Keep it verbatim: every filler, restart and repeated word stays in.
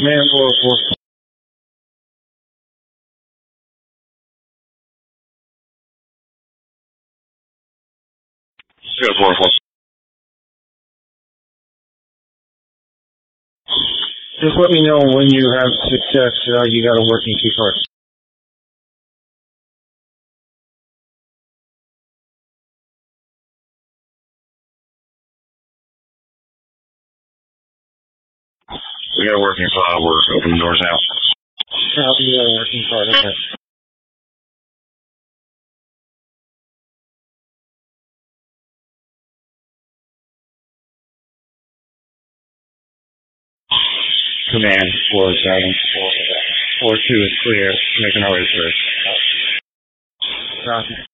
Command four four. Good, four four. Just let me know when you have success. Uh, you got a working key card. We got a working file. We're opening doors now. Uh, you got a working card. Okay. Command four seven four four two is clear. Making our way through. Copy.